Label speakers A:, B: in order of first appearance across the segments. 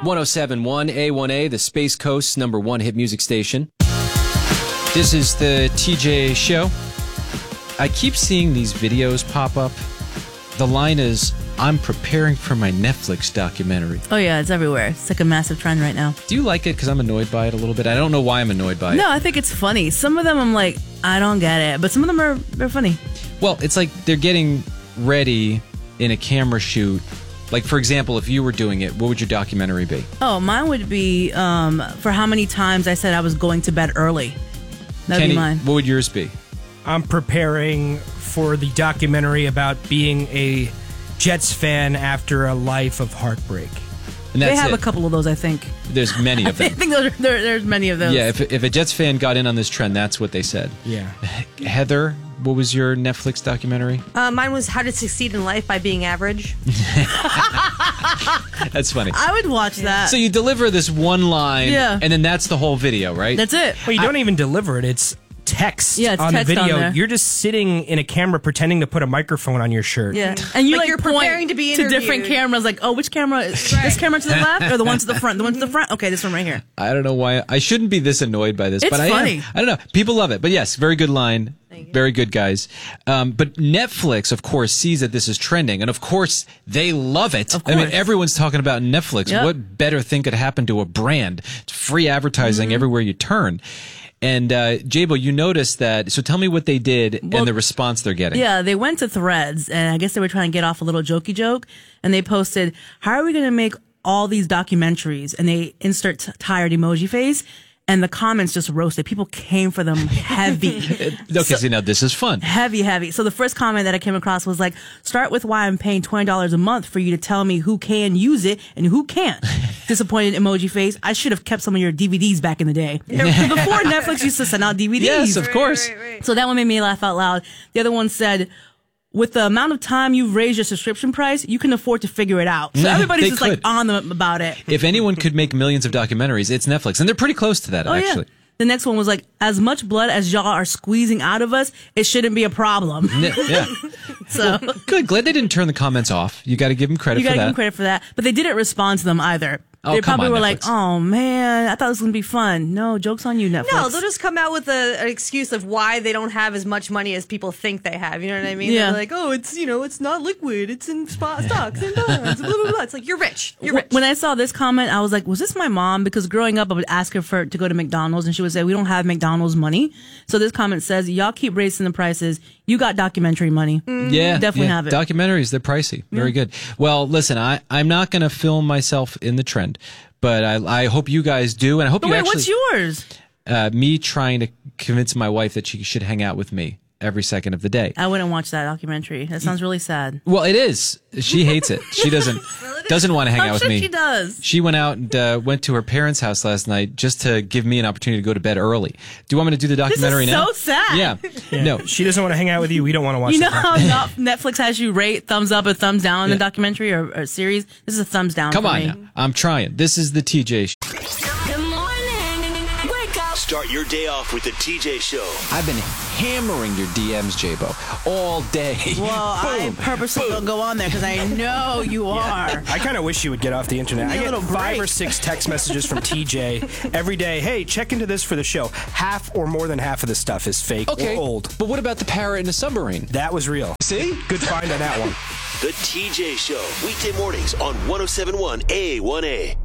A: 107.1 A1A, the Space Coast's #1 hit music station. This is the TJ Show. I keep seeing these videos pop up. The line is, I'm preparing for my Netflix documentary.
B: Oh, yeah, it's everywhere. It's like a massive trend right now.
A: Do you like it? Because I'm annoyed by it a little bit. I don't know why I'm annoyed by it.
B: No, I think it's funny. Some of them I'm like, I don't get it. But some of them they're funny.
A: Well, it's like they're getting ready in a camera shoot. Like, for example, if you were doing it, what would your documentary be?
B: Oh, mine would be for how many times I said I was going to bed early. That would be mine.
A: What would yours be?
C: I'm preparing for the documentary about being a Jets fan after a life of heartbreak.
A: And that's
B: they have
A: it.
B: a couple of those, I think.
A: There's many of them.
B: I think there's many of those.
A: Yeah, if a Jets fan got in on this trend, that's what they said.
C: Yeah.
A: Heather, what was your Netflix documentary?
D: Mine was How to Succeed in Life by Being Average.
A: That's funny.
B: I would watch that.
A: So you deliver this one line,
B: Yeah.
A: and then that's the whole video, right?
B: That's it.
C: Well, you don't even deliver it. It's text
B: Yeah, it's
C: on
B: text
C: the video.
B: on there.
C: You're just sitting in a camera pretending to put a microphone on your shirt.
B: Yeah, and you
D: Like you're
B: point
D: preparing to be
B: to different
D: interviewed.
B: cameras. Like, oh, which camera? Is this camera to the left or the one to the front? The one to the front. Okay, this one right here.
A: I don't know why. I shouldn't be this annoyed by this,
B: It's
A: but I
B: funny.
A: am. I don't know. People love it. But yes, very good line. Very good, guys. But Netflix, of course, sees that this is trending. And of course, they love it.
B: Of
A: I mean,
B: course.
A: everyone's talking about Netflix.
B: Yep.
A: What better thing could happen to a brand? It's free advertising everywhere you turn. And Jabo, you noticed that. So tell me what they did and the response they're getting.
B: Yeah, they went to Threads, and I guess they were trying to get off a little jokey joke, and they posted, "How are we going to make all these documentaries?" And they insert tired emoji face, and the comments just roasted. People came for them heavy.
A: Okay, see, now this is fun.
B: Heavy. So the first comment that I came across was like, start with why I'm paying $20 a month for you to tell me who can use it and who can't. Disappointed emoji face. I should have kept some of your DVDs back in the day. Before Netflix used to send out DVDs.
A: Yes, of course.
D: Right.
B: So that one made me laugh out loud. The other one said, with the amount of time you've raised your subscription price, you can afford to figure it out. So
A: They
B: everybody's just like
A: could.
B: on them about it.
A: If anyone could make millions of documentaries, it's Netflix. And they're pretty close to that, actually.
B: Yeah. The next one was like, as much blood as y'all are squeezing out of us, it shouldn't be a problem.
A: Yeah.
B: So
A: Good. Glad they didn't turn the comments off. You got to give them credit
B: you
A: for
B: gotta give
A: that.
B: them credit for that. But they didn't respond to them either.
A: Oh,
B: They
A: come
B: probably
A: on,
B: were
A: Netflix.
B: like, oh man, I thought it was going to be fun. No, joke's on you, Netflix.
D: No, they'll just come out with an excuse of why they don't have as much money as people think they have. You know what I mean?
B: Yeah.
D: They're like, oh, it's not liquid. It's in stocks and bonds. Blah, blah, blah. It's like, you're rich. You're rich.
B: When I saw this comment, I was like, was this my mom? Because growing up, I would ask her to go to McDonald's, and she would say, we don't have McDonald's money. So this comment says, y'all keep raising the prices. You got documentary money.
A: Yeah,
B: Definitely have it.
A: Documentaries, they're pricey. Very good. Well, listen, I'm not going to film myself in the trend, but I hope you guys do, and I hope
B: But
A: you
B: wait,
A: actually.
B: what's yours?
A: Me trying to convince my wife that she should hang out with me every second of the day.
B: I wouldn't watch that documentary. That sounds really sad.
A: Well, it is. She hates it. She doesn't want to hang
B: I'm
A: out with
B: sure
A: me.
B: she does.
A: She went out and went to her parents' house last night just to give me an opportunity to go to bed early. Do you want me to do the documentary
B: This is
A: now?
B: so sad.
A: Yeah. No.
C: She doesn't want to hang out with you. We don't want to watch
B: You know
C: the
B: how
C: documentary.
B: Netflix has you rate thumbs up or thumbs down in
A: Yeah.
B: the documentary or series? This is a thumbs down
A: Come
B: for
A: on
B: me.
A: now. I'm trying. This is the TJ Show.
E: Good morning. Wake up.
F: Start your day off with the TJ Show.
A: I've been hammering your DMs, Jabo, all day.
B: Well, I purposely don't go on there because I know you are.
C: I kind of wish you would get off the internet. I
B: Give me a
C: get
B: little
C: 5 or
B: break.
C: 6 text messages from TJ every day. Hey, check into this for the show. Half or more than half of the stuff is fake or old.
A: But what about the parrot in the submarine?
C: That was real.
A: See?
C: Good find on that one.
F: The TJ Show. Weekday mornings on 107.1 A1A.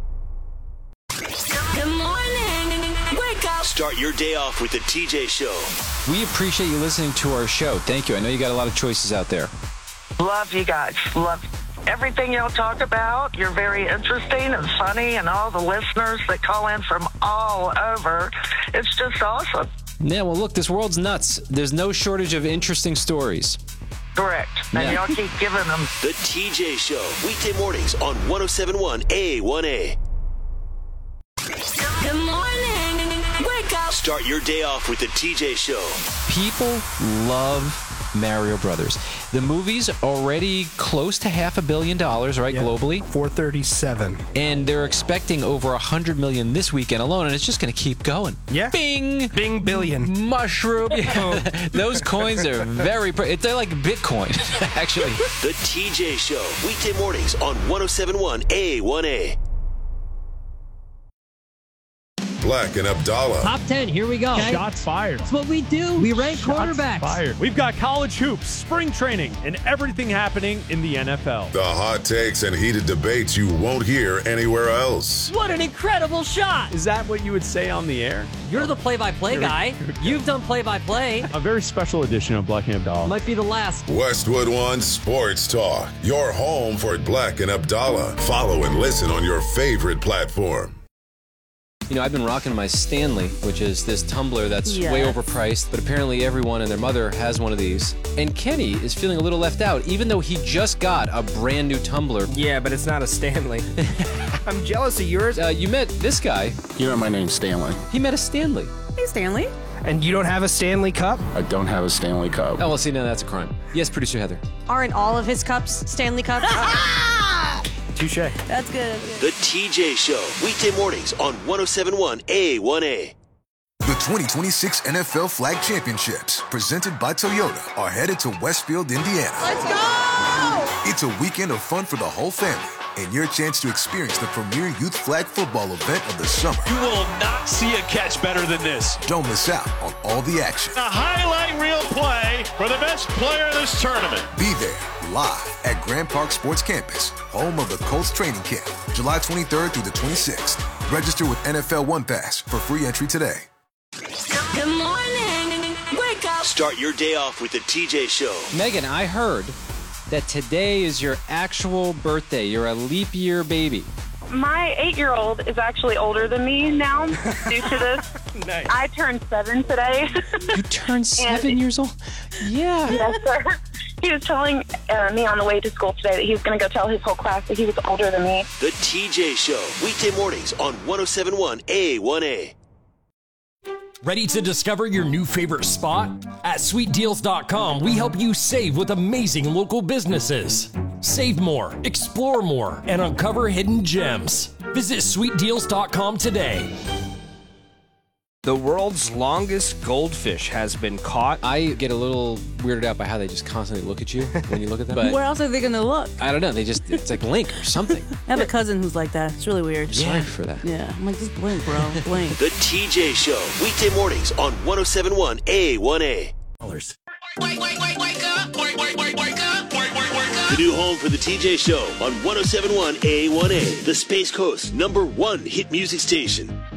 E: Good morning. Wake up.
F: Start your day off with the TJ Show.
A: We appreciate you listening to our show. Thank you. I know you got a lot of choices out there.
G: Love you guys. Love everything y'all talk about. You're very interesting and funny, and all the listeners that call in from all over. It's just awesome.
A: Yeah, well, look, this world's nuts. There's no shortage of interesting stories.
G: Correct. And
A: Yeah.
G: y'all keep giving them.
F: The TJ Show. Weekday mornings on 107.1 A1A.
E: Good morning. Wake up.
F: Start your day off with the TJ Show.
A: People love Mario Brothers. The movie's already close to $500 million, right,
C: Yeah.
A: globally?
C: 437.
A: And they're expecting over 100 million this weekend alone, and it's just going to keep going.
C: Yeah.
A: Bing!
C: Bing billion.
A: Mushroom. Those coins are very... They're like Bitcoin, actually.
F: The TJ Show. Weekday mornings on 107.1 A1A.
H: Black and Abdallah.
I: Top 10, here we go.
J: Shots fired.
I: That's what we do. We rank quarterbacks.
J: Fired. We've got college hoops, spring training, and everything happening in the NFL.
H: The hot takes and heated debates you won't hear anywhere else.
I: What an incredible shot.
J: Is that what you would say on the air?
I: You're the play-by-play guy. You've done play-by-play.
J: A very special edition of Black and Abdallah.
I: Might be the last.
H: Westwood One Sports Talk, your home for Black and Abdallah. Follow and listen on your favorite platform.
A: You know, I've been rocking my Stanley, which is this tumbler that's way overpriced, but apparently everyone and their mother has one of these. And Kenny is feeling a little left out, even though he just got a brand new tumbler.
C: Yeah, but it's not a Stanley. I'm jealous of yours.
A: You met this guy.
K: You know my name's Stanley.
A: He met a Stanley.
B: Hey, Stanley.
C: And you don't have a Stanley Cup?
K: I don't have a Stanley Cup.
A: Oh, well, see, now that's a crime. Yes, producer Heather.
D: Aren't all of his cups Stanley Cups?
C: Touche.
B: That's good.
F: The TJ Show, weekday mornings on 107.1 A1A.
L: The 2026 NFL Flag Championships, presented by Toyota, are headed to Westfield, Indiana.
D: Let's go!
L: It's a weekend of fun for the whole family, and your chance to experience the premier youth flag football event of the summer.
M: You will not see a catch better than this.
L: Don't miss out on all the action.
M: A highlight reel play for the best player of this tournament.
L: Be there, live at Grand Park Sports Campus, home of the Colts training camp, July 23rd through the 26th. Register with NFL One Pass for free entry today.
E: Good morning. Wake up.
F: Start your day off with the TJ Show.
A: Megan, I heard that today is your actual birthday. You're a leap year baby.
N: My 8-year-old is actually older than me now due to this.
C: Nice.
N: I turned 7 today.
A: You turned 7 years old? Yeah.
N: Yes, sir. He was telling me on the way to school today that he was going to go tell his whole class that he was older than me.
F: The TJ Show, weekday mornings on 107.1 A1A.
O: Ready to discover your new favorite spot? At sweetdeals.com, we help you save with amazing local businesses. Save more, explore more, and uncover hidden gems. Visit sweetdeals.com today.
C: The world's longest goldfish has been caught.
A: I get a little weirded out by how they just constantly look at you when you look at them. But
B: Where else are they going to look?
A: I don't know. It's like blink or something.
B: I have a cousin who's like that. It's really weird.
A: Sorry for that.
B: Yeah, I'm like, just blink, bro. Blink.
F: The TJ Show, weekday mornings on 107.1 A1A. The new home for the TJ Show on 107.1 A1A, the Space Coast #1 hit music station.